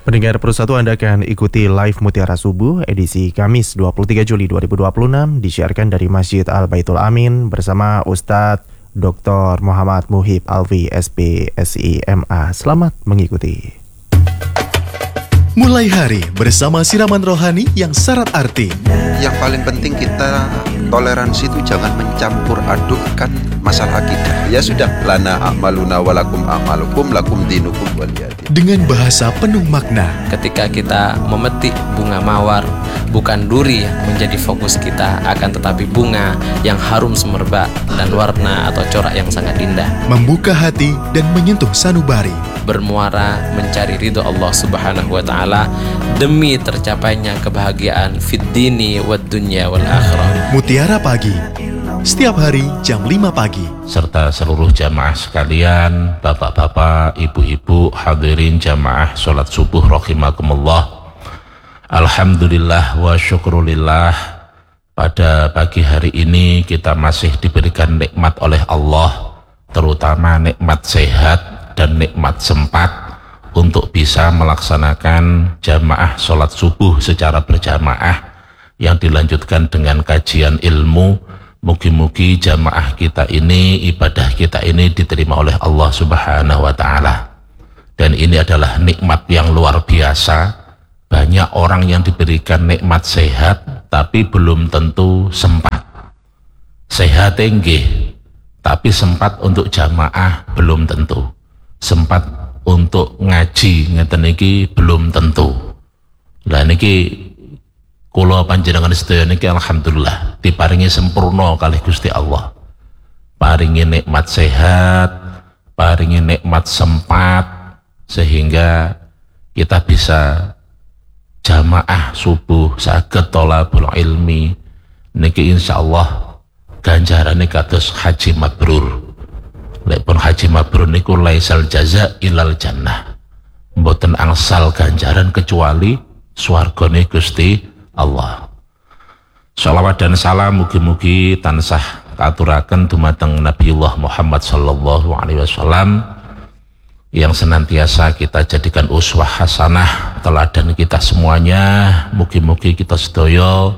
Pendengar Persatu, Anda akan ikuti live Mutiara Subuh edisi Kamis 23 Juli 2026 disiarkan dari Masjid Al-Baitul Amin bersama Ustadz Dr. Muhammad Muhib Alfi SPSI MA. Selamat mengikuti. Mulai hari bersama siraman rohani yang syarat arti. Yang paling penting kita toleransi itu jangan mencampur adukkan masalah akidah. Ya sudah, lana a'maluna walakum a'malukum lakum dinukum waliyadin. Dengan bahasa penuh makna. Ketika kita memetik bunga mawar, bukan duri yang menjadi fokus kita, akan tetapi bunga yang harum semerbak dan warna atau corak yang sangat indah. Membuka hati dan menyentuh sanubari. Bermuara mencari ridho Allah Subhanahu wa Ta'ala demi tercapainya kebahagiaan fid dini wad dunya wal akhirah. Mutiara Pagi, setiap hari jam 5 pagi. Serta seluruh jamaah sekalian, bapak-bapak, ibu-ibu, hadirin jamaah sholat subuh rahimakumullah. Alhamdulillah wa syukrulillah, pada pagi hari ini kita masih diberikan nikmat oleh Allah, terutama nikmat sehat dan nikmat sempat untuk bisa melaksanakan jamaah sholat subuh secara berjamaah yang dilanjutkan dengan kajian ilmu. Mugi-mugi jamaah kita ini, ibadah kita ini diterima oleh Allah Subhanahu wa Ta'ala. Dan ini adalah nikmat yang luar biasa. Banyak orang yang diberikan nikmat sehat tapi belum tentu sempat. Sehat tinggi tapi sempat untuk jamaah belum tentu. Sempat untuk ngaji ngeten iki belum tentu. Lah niki kula panjenengan sedaya niki alhamdulillah diparingi sempurna kalih Gusti Allah. Paringi nikmat sehat, paringi nikmat sempat sehingga kita bisa jamaah subuh saged thalabul ilmi niki insyaallah ganjarane kados haji mabrur. Lek pun haji mabrur niku laisal jaza ilal jannah, mboten angsal ganjaran kecuali swargane Gusti Allah. Shalawat dan salam mugi-mugi tansah katuraken dumateng Nabiullah Muhammad sallallahu alaihi wasallam yang senantiasa kita jadikan uswah hasanah, teladan kita semuanya. Mugi-mugi kita sedaya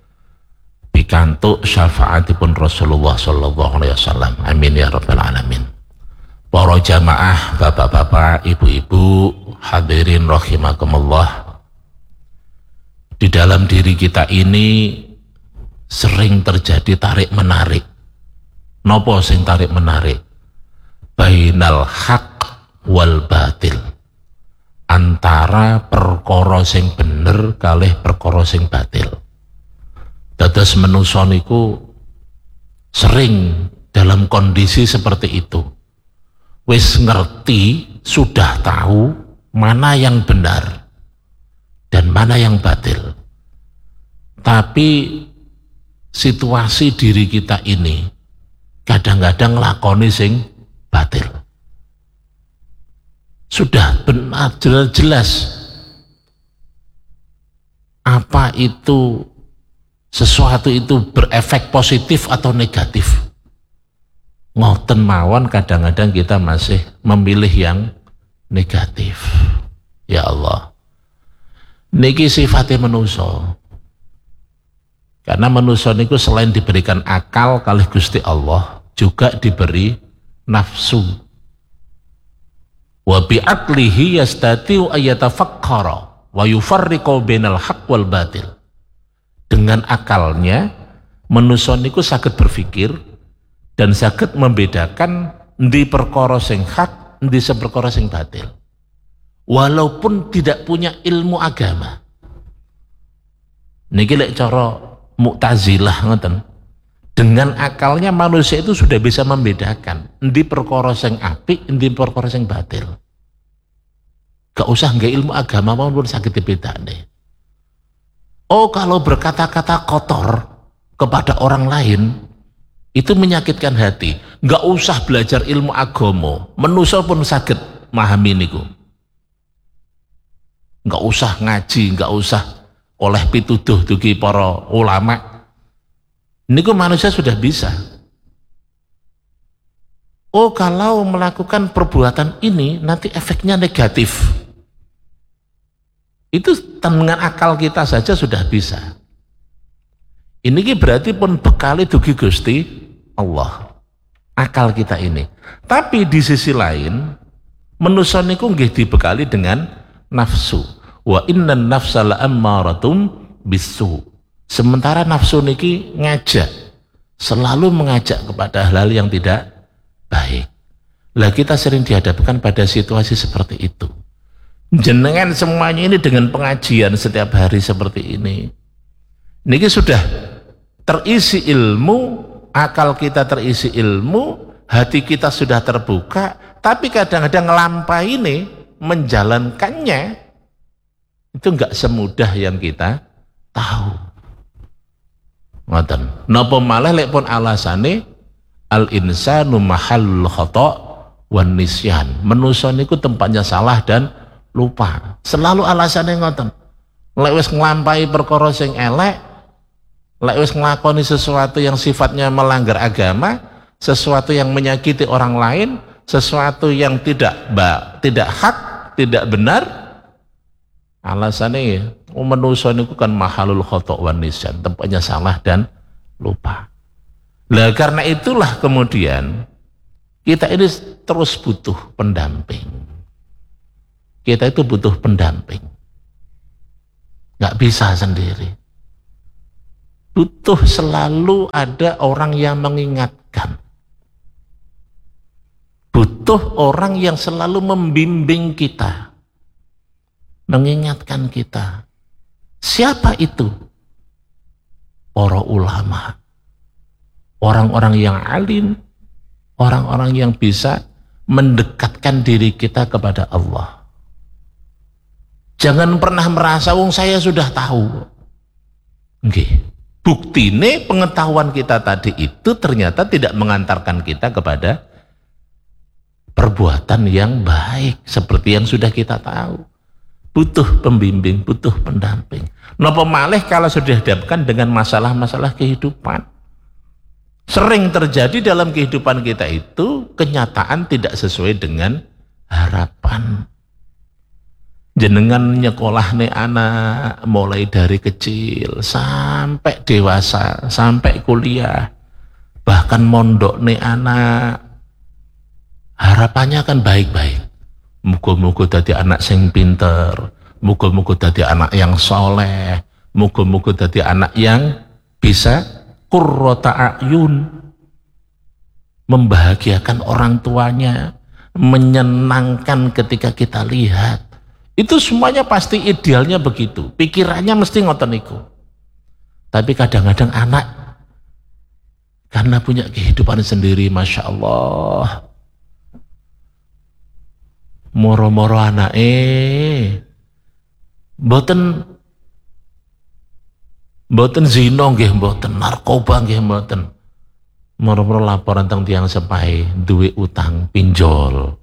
pikantuk syafaatipun Rasulullah sallallahu alaihi wasallam. Amin ya rabbal alamin. Para jamaah, bapak-bapak, ibu-ibu, hadirin rahimakumullah. Di dalam diri kita ini sering terjadi tarik menarik. Napa sing tarik menarik? Bainal haq wal batil. Antara perkara sing bener kalih perkara sing batil. Dados manusa niku sering dalam kondisi seperti itu. Wis ngerti, sudah tahu mana yang benar dan mana yang batil. Tapi situasi diri kita ini kadang-kadang lakoni sing batil. Sudah benar jelas apa itu sesuatu itu berefek positif atau negatif. Ngoten mawon kadang-kadang kita masih memilih yang negatif. Ya Allah, niki sifatnya manusia. Karena manusia niku selain diberikan akal kalih Gusti Allah, juga diberi nafsu. Wa bi'aqlihi yastati'u ayyatafakkara wa yufarriqu bainal haqq wal batil. Dengan akalnya manusia niku saged berpikir dan saged membedakan di perkara sing hak, di perkara sing batil. Walaupun tidak punya ilmu agama. Niki lek cara Mu'tazilah ngoten. Dengan akalnya manusia itu sudah bisa membedakan di perkara sing apik, di perkara sing batil. Gak usah nggak ilmu agama pun saged dibedakne. Oh, kalau berkata-kata kotor kepada orang lain itu menyakitkan hati. Nggak usah belajar ilmu agama, manusia pun saged memahami niku. Nggak usah ngaji, nggak usah oleh pituduh dugi para ulama. Niku manusia sudah bisa. Oh, kalau melakukan perbuatan ini nanti efeknya negatif. Itu dengan akal kita saja sudah bisa. Ini berarti pun bekali dugi Gusti Allah. Akal kita ini. Tapi di sisi lain, manusia niku nggih dibekali dengan nafsu. Wa innan nafsa la'ammaratum bisu. Sementara nafsu niki ngajak, selalu mengajak kepada hal yang tidak baik. Lah kita sering dihadapkan pada situasi seperti itu. Jenengan semuanya ini dengan pengajian setiap hari seperti ini. Niki sudah terisi ilmu, akal kita terisi ilmu, hati kita sudah terbuka, tapi kadang-kadang ngelampai ini, menjalankannya, itu enggak semudah yang kita tahu. Ngoten. Napa malah lek pun alasane al insanu mahallul khata' wan nisyan. Manusa niku tempatnya salah dan lupa. Selalu alasannya ngoten. Lek wis nglampahi perkara sing elek, lek wis nglakoni sesuatu yang sifatnya melanggar agama, sesuatu yang menyakiti orang lain, sesuatu yang tidak hak, tidak benar, alasannya manusia niku kan mahalul khata' wan nisyan, tempatnya salah dan lupa. Lah karena itulah kemudian kita ini terus butuh pendamping. Kita itu butuh pendamping. Nggak bisa sendiri. Butuh selalu ada orang yang mengingatkan. Butuh orang yang selalu membimbing kita. Mengingatkan kita. Siapa itu? Para ulama. Orang-orang yang alim. Orang-orang yang bisa mendekatkan diri kita kepada Allah. Jangan pernah merasa wong saya sudah tahu. Nggih. Buktine pengetahuan kita tadi itu ternyata tidak mengantarkan kita kepada perbuatan yang baik seperti yang sudah kita tahu. Butuh pembimbing, butuh pendamping. Napa malih kalau sudah dihadapkan dengan masalah-masalah kehidupan. Sering terjadi dalam kehidupan kita itu kenyataan tidak sesuai dengan harapan. Jenengan nyekolah nih anak mulai dari kecil sampai dewasa, sampai kuliah, bahkan mondok nih anak, harapannya kan baik-baik. Muga-muga dadi anak sing pinter, muga-muga dadi anak yang soleh, muga-muga dadi anak yang bisa qurrata a'yun, membahagiakan orang tuanya, menyenangkan ketika kita lihat. Itu semuanya pasti idealnya begitu. Pikirannya mesti ngoten niku. Tapi kadang-kadang anak karena punya kehidupan sendiri, Masya Allah, moro-moro anak mboten zina nggih mboten, narkoba nggih mboten. Moro-moro laporan teng tiyang sepahe duwe utang pinjol.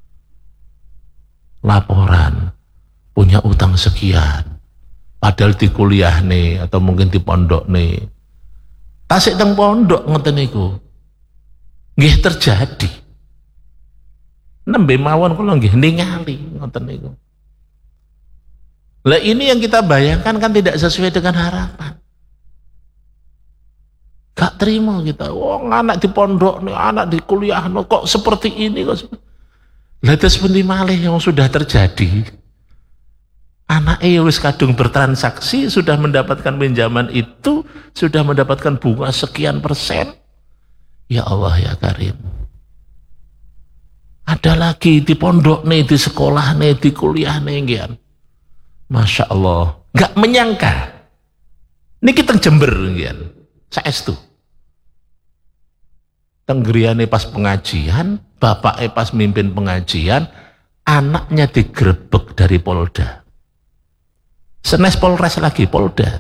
Laporan punya utang sekian, padahal di kuliah nih atau mungkin di pondok nih, tasik teng pondok ngoten niku nggih terjadi. Nembe mawon kula nggih ningali ngoten niku. Lah ini yang kita bayangkan kan tidak sesuai dengan harapan. Gak terima kita. Wong anak di pondok nih, anak di kuliah nih, kok seperti ini kok. Lah terus pundi malih yang sudah terjadi. Anak wis kadung bertransaksi, sudah mendapatkan pinjaman itu, sudah mendapatkan bunga sekian persen. Ya Allah ya Karim. Ada lagi di pondok nih, di sekolah nih, di kuliah nih, gian. Masya Allah. Gak menyangka. Ini kita Jember, gian. Saestu. Tenggriane pas pengajian, bapaknya pas mimpin pengajian, anaknya digerebek dari Polda. Senes Polres lagi Polda.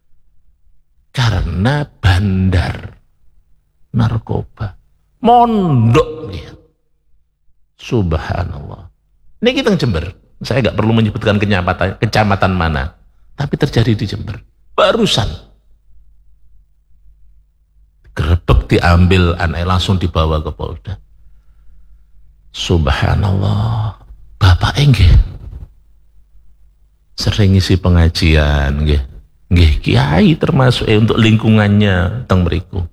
Karena bandar narkoba. Mondok dia. Subhanallah. Ini kita Jember. Saya nggak perlu menyebutkan kecamatan mana. Tapi terjadi di Jember. Barusan. Gerebek diambil, anak langsung dibawa ke Polda. Subhanallah. Bapak enggih sering isi pengajian nggih kiai termasuk untuk lingkungannya teng mriku.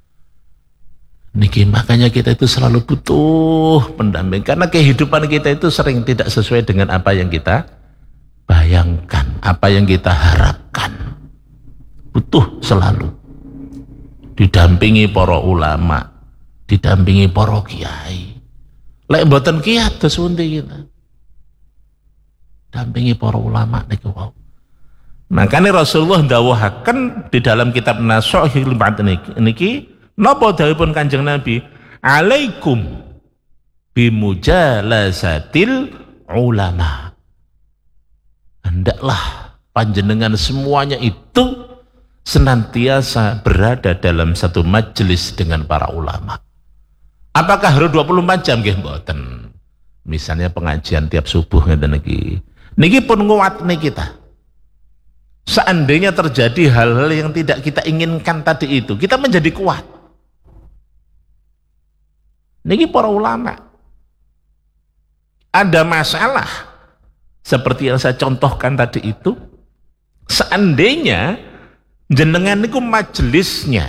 Niki makanya kita itu selalu butuh pendamping karena kehidupan kita itu sering tidak sesuai dengan apa yang kita bayangkan, apa yang kita harapkan. Butuh selalu didampingi para ulama, didampingi para kiai. Lek mboten kiai terus pundi kita. Dampingi para ulama niku wau. Makanya Rasulullah dawuhaken di dalam kitab Nashihul Ba'd niki napa dawuhipun Kanjeng Nabi? Alaikum bimujalasatil ulama. Hendaklah panjenengan semuanya itu senantiasa berada dalam satu majelis dengan para ulama. Apakah harus 24 jam nggih mboten? Misalnya pengajian tiap subuh ngeten niki. Niki pun nguatne kita. Seandainya terjadi hal-hal yang tidak kita inginkan tadi itu, kita menjadi kuat. Niki para ulama. Ada masalah seperti yang saya contohkan tadi itu, seandainya jenengan niku majelisnya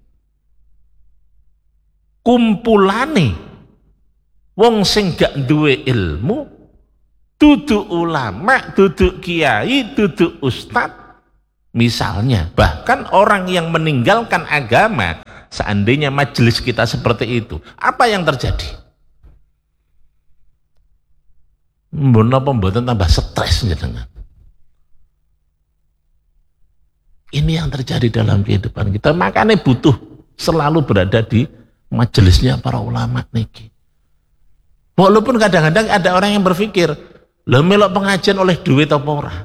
kumpulane wong sing gak duwe ilmu, duduk ulama, duduk kiai, duduk ustadz misalnya, bahkan orang yang meninggalkan agama, seandainya majelis kita seperti itu, apa yang terjadi? Menapa mboten tambah stres jenengan? Ini yang terjadi dalam kehidupan kita, makanya butuh selalu berada di majelisnya para ulama niki. Walaupun kadang-kadang ada orang yang berpikir, lho melok pengajian oleh duit apa ora?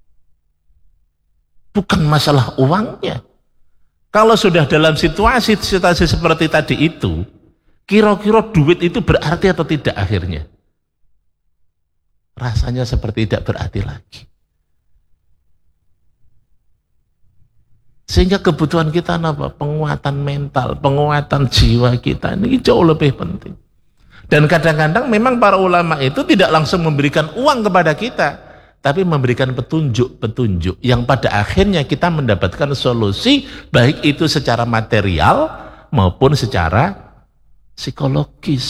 Bukan masalah uangnya. Kalau sudah dalam situasi seperti tadi itu, kira-kira duit itu berarti atau tidak akhirnya? Rasanya seperti tidak berarti lagi. Sehingga kebutuhan kita apa? Penguatan mental, penguatan jiwa kita ini jauh lebih penting. Dan kadang-kadang memang para ulama itu tidak langsung memberikan uang kepada kita, tapi memberikan petunjuk-petunjuk yang pada akhirnya kita mendapatkan solusi, baik itu secara material maupun secara psikologis.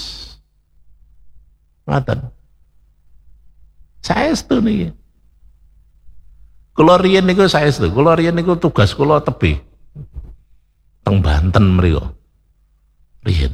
Ngoten. Saya setuju nih. Kula riyen niku saestu, kula riyen niku tugas kula tebih teng Banten mriku. Riyen.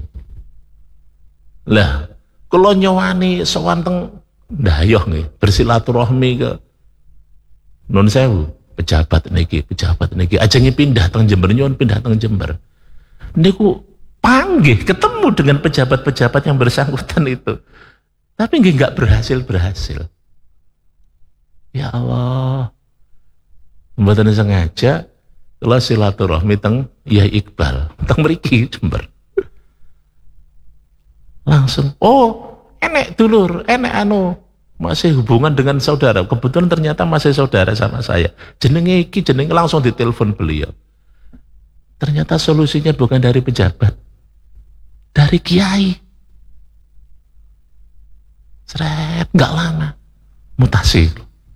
Lah, kula nyowani sowan teng Ndayoh nggih, bersilaturahmi ke Nun Sewu, pejabat niki, ajenge pindah teng Jember, nyuwun pindah teng Jember. Niku panggih ketemu dengan pejabat-pejabat yang bersangkutan itu. Tapi nggih enggak berhasil. Ya Allah. Mboten sengaja kula silaturahmi teng Yai Iqbal, teng mriki Jember. Langsung, oh, enek dulur, enek masih hubungan dengan saudara. Kebetulan ternyata masih saudara sama saya. Jenenge langsung ditelepon beliau. Ternyata solusinya bukan dari pejabat, dari kiai. Seret, nggak lama, mutasi.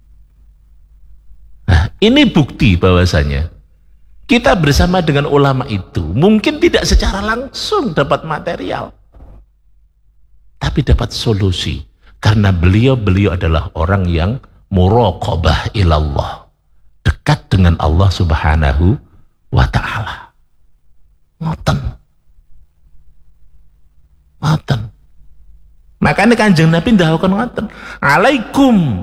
Nah, ini bukti bahwasanya kita bersama dengan ulama itu mungkin tidak secara langsung dapat material, tapi dapat solusi. Karena beliau adalah orang yang muraqabah ilallah, dekat dengan Allah subhanahu wa ta'ala. Ngoten. Makanya Kanjeng Nabi ndhawuhaken ngoten, alaikum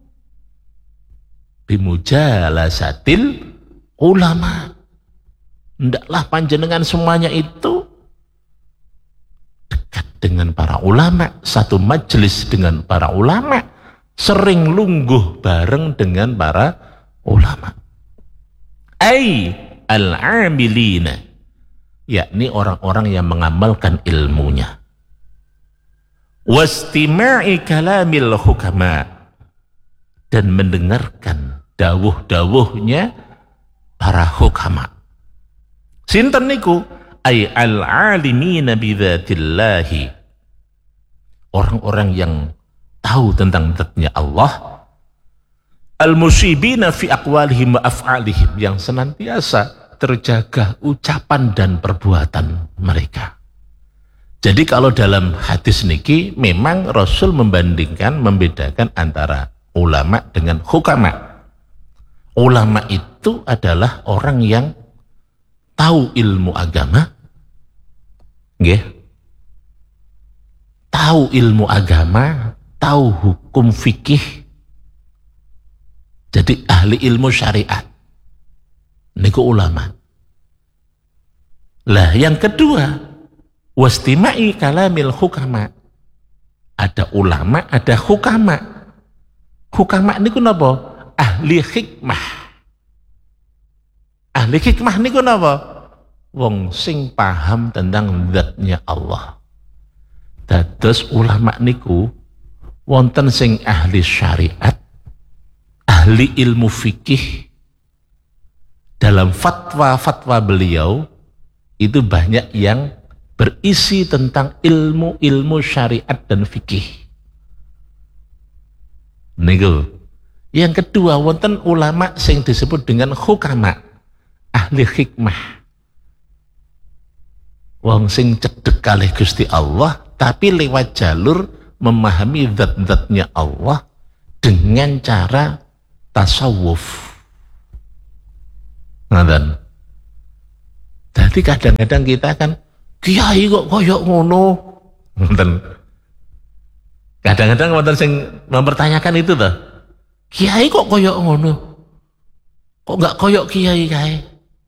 bimujalasatil ulama. Hendaklah panjenengan semuanya itu dekat dengan para ulama, satu majelis dengan para ulama, sering lungguh bareng dengan para ulama. Ai al-amilina, yakni orang-orang yang mengamalkan ilmunya. Wastima'i kalamil hukama, dan mendengarkan dawuh-dawuhnya para hukama. Sinten niku? Ay al-alimina bidzatillahi, orang-orang yang tahu tentang zatnya Allah Al-musibina fi aqwalihim wa af'alihim, yang senantiasa terjaga ucapan dan perbuatan mereka. Jadi kalau dalam hadis niki memang Rasul membedakan antara ulama dengan hukama. Ulama itu adalah orang yang tahu ilmu agama, nggih. Tahu ilmu agama, tahu hukum fikih. Jadi ahli ilmu syariat. Niku ulama. Lah yang kedua, wastima'i kalamil hukama. Ada ulama, ada hukama. Hukama niku napa? Ahli hikmah. Ahli hikmah niku napa? Wong sing paham tentang zatnya Allah. Dados ulama niku wonten sing ahli syariat, ahli ilmu fikih. Dalam fatwa-fatwa beliau itu banyak yang berisi tentang ilmu-ilmu syariat dan fikih. Niku. Yang kedua, wonten ulama sing disebut dengan hukama, ahli hikmah. Wong sing cedhek kalih Gusti Allah tapi lewat jalur memahami zat-zatnya Allah dengan cara tasawuf. Ngaten. Jadi kadang-kadang kita kan kiai kok koyok ngono. Ngaten. Kadang-kadang wonten sing mempertanyakan itu toh. Kiai kok koyok ngono? Kok enggak koyok kiai kae?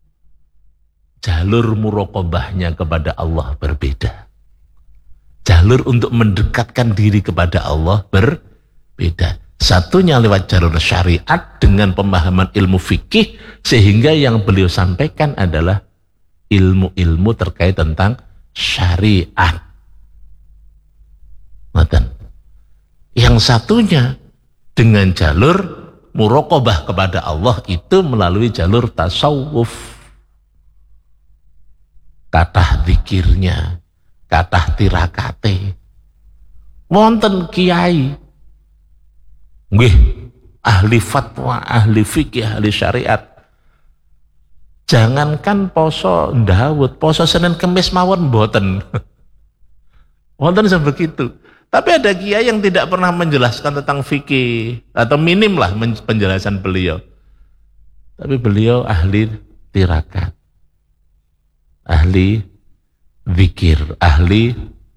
Jalur muraqabahnya kepada Allah berbeda. Jalur untuk mendekatkan diri kepada Allah berbeda. Satunya lewat jalur syariat dengan pemahaman ilmu fikih, sehingga yang beliau sampaikan adalah ilmu-ilmu terkait tentang syariat. Yang satunya dengan jalur muraqabah kepada Allah itu melalui jalur tasawuf. Kathah zikirnya, kathah tirakate. Wonten kiai nggih ahli fatwa, ahli fikih, ahli syariat. Jangankan poso Daud, poso Senin Kemis mawon mboten. Wonten sebegitu. Tapi ada kiai yang tidak pernah menjelaskan tentang fikih, atau minim lah penjelasan beliau. Tapi beliau ahli tirakat, ahli zikir, ahli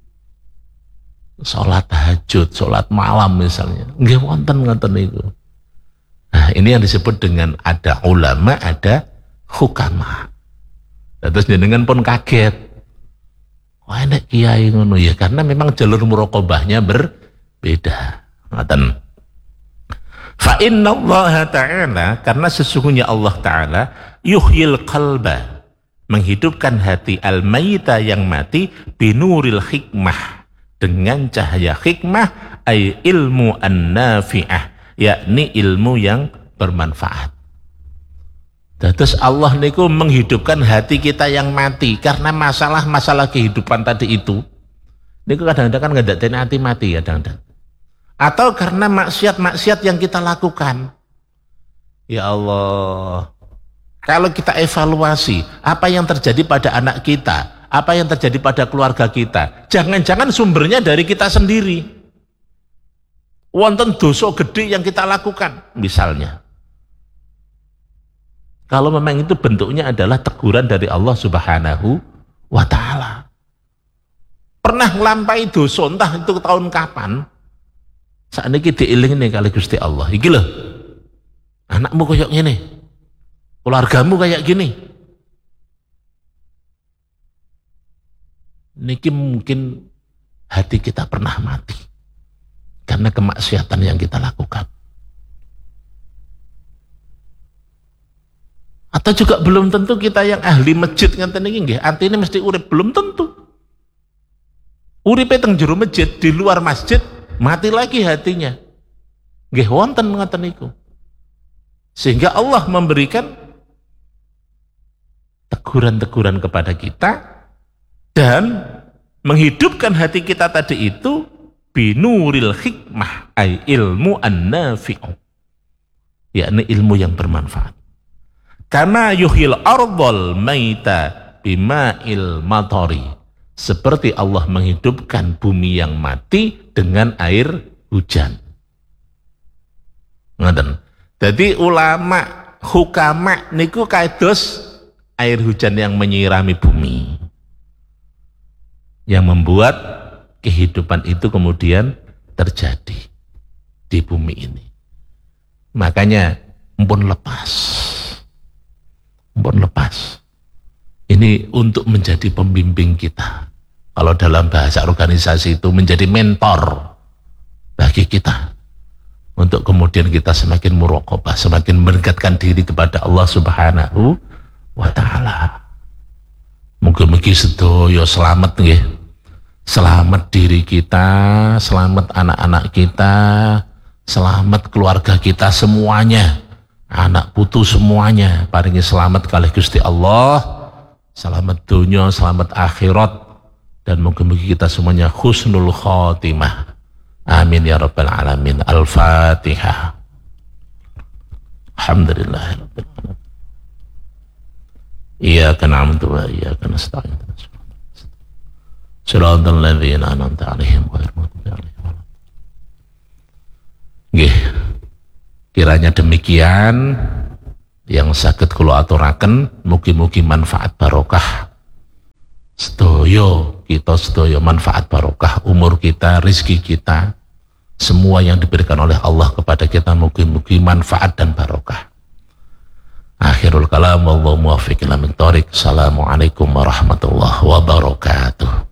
sholat tahajud, sholat malam misalnya. Nggih wonten ngoten niku. Nah, ini yang disebut dengan ada ulama, ada hukama. Terus jenengan pun kaget. Wah, enak kiai ngono ya, karena memang jalur muraqabahnya berbeda. Ngoten. Fa innallaha ta'ala, karena sesungguhnya Allah Ta'ala yuhyil qalba, menghidupkan hati al-mayyita yang mati binuril hikmah, dengan cahaya hikmah, ay ilmu an-nafi'ah, yakni ilmu yang bermanfaat. Terus Allah niku menghidupkan hati kita yang mati karena masalah-masalah kehidupan tadi itu. Niku kadang-kadang kan ngedaten hati mati kadang-kadang. Atau karena maksiat-maksiat yang kita lakukan. Ya Allah, kalau kita evaluasi apa yang terjadi pada anak kita, apa yang terjadi pada keluarga kita, jangan-jangan sumbernya dari kita sendiri. Wonten dosa gede yang kita lakukan misalnya. Kalau memang itu bentuknya adalah teguran dari Allah Subhanahu wa Ta'ala. Pernah nglampahi dosa entah itu tahun kapan, saat ini diiling kali Gusti Allah. Iki loh, anakmu kayak gini, keluargamu kayak gini. Niki mungkin hati kita pernah mati karena kemaksiatan yang kita lakukan. Atau juga belum tentu kita yang ahli masjid ngeten iki nggih, artine mesti urip, belum tentu. Uripe teng jero masjid, di luar masjid mati lagi hatinya. Nggih wonten ngoten niku. Sehingga Allah memberikan teguran-teguran kepada kita dan menghidupkan hati kita tadi itu binuril hikmah, ay ilmu an-nafi'u. yakni ilmu yang bermanfaat. Karena yuhil ardhal maita bima'il matori, seperti Allah menghidupkan bumi yang mati dengan air hujan. Ngoten. Jadi ulama hukama niku kados air hujan yang menyirami bumi, yang membuat kehidupan itu kemudian terjadi di bumi ini. Makanya mpun lepas. Ini untuk menjadi pembimbing kita. Kalau dalam bahasa organisasi itu menjadi mentor bagi kita, untuk kemudian kita semakin muraqabah, semakin mendekatkan diri kepada Allah Subhanahu wa ta'ala. Mugi-mugi sedaya selamat nggih. Selamat diri kita, selamat anak-anak kita, selamat keluarga kita semuanya, anak putu semuanya paringi selamat kalih Gusti Allah, selamat dunia, selamat akhirat, dan mugi-mugi kita semuanya husnul khotimah. Amin ya rabbal alamin. Al-Fatihah. Alhamdulillahirabbil alamin. Iyyaka na'budu wa iyyaka nasta'in. Shiratal ladzina an'amta 'alaihim ghairil maghdubi 'alaihim waladdallin. Nggih. Kiranya demikian yang saged kula aturaken, mugi-mugi manfaat barokah sedaya kita, sedaya manfaat barokah umur kita, rezeki kita, semua yang diberikan oleh Allah kepada kita mugi-mugi manfaat dan barokah. Akhirul kalam, wallahu muwaffiq ila min thoriq. Assalamualaikum warahmatullahi wabarakatuh.